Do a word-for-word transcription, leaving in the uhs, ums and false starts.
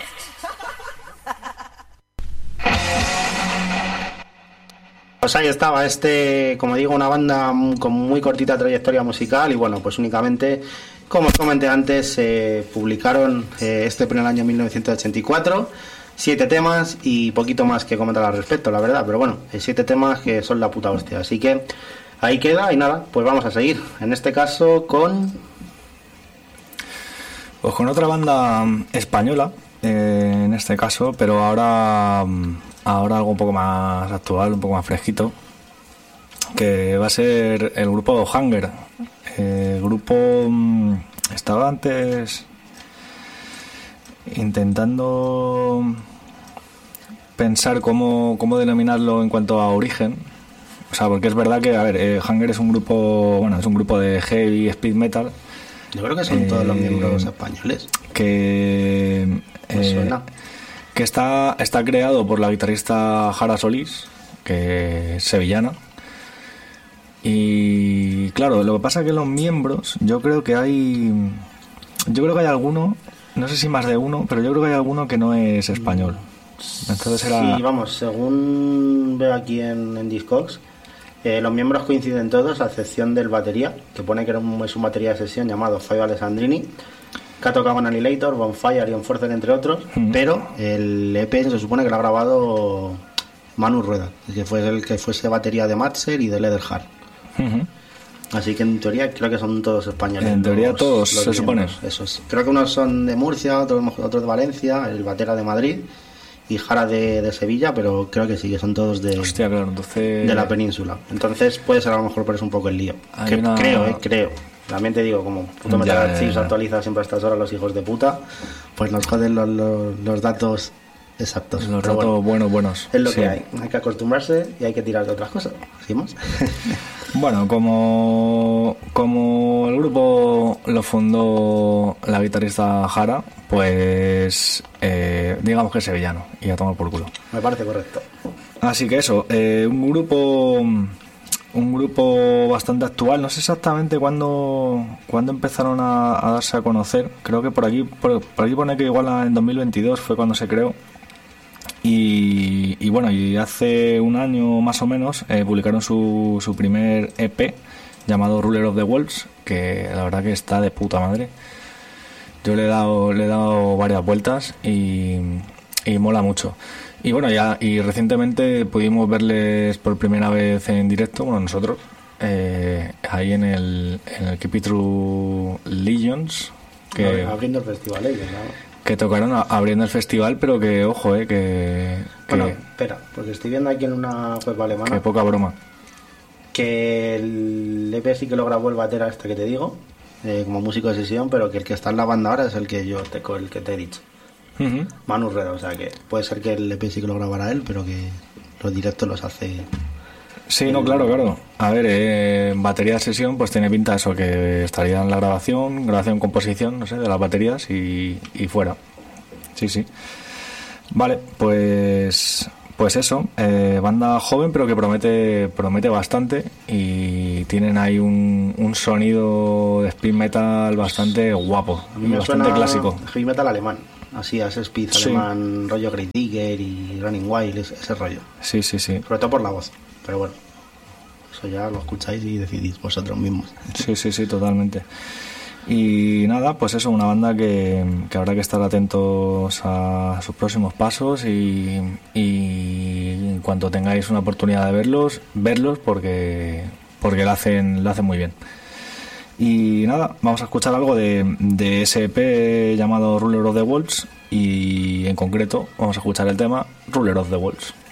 Pues ahí estaba, este, como digo, una banda con muy cortita trayectoria musical y bueno, pues únicamente, como os comenté antes, eh, publicaron eh, este en el año mil novecientos ochenta y cuatro, siete temas y poquito más que comentar al respecto, la verdad, pero bueno, eh, siete temas que son la puta hostia, así que ahí queda y nada, pues vamos a seguir, en este caso con... Pues con otra banda española, eh, en este caso, pero ahora... Ahora algo un poco más actual, un poco más fresquito, que va a ser el grupo Hunger. El grupo mmm, estaba antes intentando pensar cómo, cómo denominarlo en cuanto a origen. O sea, porque es verdad que, a ver, eh, Hunger es un grupo, bueno, es un grupo de heavy speed metal. Yo creo que son eh, todos los miembros españoles. Que... Pues eh, suena. que está, está creado por la guitarrista Jara Solís, que es sevillana. Y claro, lo que pasa es que los miembros, yo creo que hay yo creo que hay alguno, no sé si más de uno, pero yo creo que hay alguno que no es español. Entonces era... Sí, vamos, según veo aquí en, en Discogs, eh, los miembros coinciden todos, a excepción del batería, que pone que era un, es un batería de sesión llamado Fabio Alessandrini, que ha tocado con Annihilator, Bonfire y Enforcer, entre otros, mm. pero el E P se supone que lo ha grabado Manu Rueda, que fue el que fuese batería de Matzer y de Leatherheart. Uh-huh. Así que en teoría creo que son todos españoles. En teoría los, todos, los se supone. Eso es. Creo que unos son de Murcia, otros, otros de Valencia, el batera de Madrid y Jara de, de Sevilla, pero creo que sí, que son todos de, Hostia, claro, entonces... de la península. Entonces puede ser a lo mejor por eso un poco el lío. Que, una... Creo, eh, creo. También te digo, como puto Metal Chips actualiza siempre a estas horas los hijos de puta, pues nos joden los, los, los datos exactos. Los datos bueno, buenos, buenos. Es lo sí. que hay. Hay que acostumbrarse y hay que tirar de otras cosas. ¿Seguimos? Bueno, como, como el grupo lo fundó la guitarrista Jara, pues eh, digamos que es sevillano y a tomar por culo. Me parece correcto. Así que eso, eh, un grupo... Un grupo bastante actual, no sé exactamente cuándo, cuándo empezaron a, a darse a conocer. Creo que por aquí por, por aquí pone que igual en dos mil veintidós fue cuando se creó. Y, y bueno, y hace un año más o menos eh, publicaron su, su primer E P llamado Ruler of the Wolves, que la verdad que está de puta madre. Yo le he dado, le he dado varias vueltas y, y mola mucho. Y bueno, ya y recientemente pudimos verles por primera vez en directo, bueno, nosotros, eh, ahí en el, en el Keep It True Legions. Que, abriendo el festival, ellos, ¿no? Que tocaron a, abriendo el festival, pero que, ojo, eh, que... Bueno, que, espera, porque estoy viendo aquí en una web alemana... Que poca broma. Que el E P sí que lo grabó el batera este que te digo, eh, como músico de sesión, pero que el que está en la banda ahora es el que yo te, el que te he dicho. Uh-huh. Manu Rueda, o sea que puede ser que el E P sí que lo grabara él, pero que los directos los hace. Sí, el... no, claro, claro. A ver, eh, batería de sesión, pues tiene pinta eso, que estaría en la grabación, grabación, composición, no sé, de las baterías y, y fuera. Sí, sí. Vale, pues. Pues eso, eh, banda joven pero que promete promete bastante y tienen ahí un, un sonido de speed metal bastante guapo, a mí me bastante suena clásico. Speed metal alemán, así es speed sí. alemán, rollo Great Digger y Running Wild, ese, ese rollo. Sí, sí, sí. Sobre todo por la voz, pero bueno, eso ya lo escucháis y decidís vosotros mismos. Sí, sí, sí, totalmente. Y nada, pues eso, una banda que, que habrá que estar atentos a sus próximos pasos y, y en cuanto tengáis una oportunidad de verlos, verlos porque, porque lo hacen, lo hacen muy bien. Y nada, vamos a escuchar algo de, de ese E P llamado Ruler of the Wolves y en concreto vamos a escuchar el tema Ruler of the Wolves.